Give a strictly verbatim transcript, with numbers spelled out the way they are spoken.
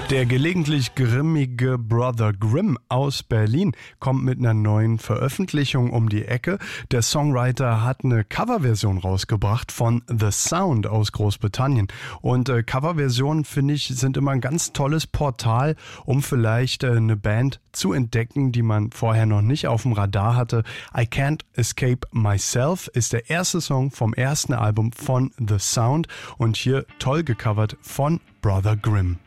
Der gelegentlich grimmige Brother Grimm aus Berlin kommt mit einer neuen Veröffentlichung um die Ecke. Der Songwriter hat eine Coverversion rausgebracht von The Sound aus Großbritannien. Und äh, Coverversionen, finde ich, sind immer ein ganz tolles Portal, um vielleicht äh, eine Band zu entdecken, die man vorher noch nicht auf dem Radar hatte. I Can't Escape Myself ist der erste Song vom ersten Album von The Sound und hier toll gecovert von Brother Grimm.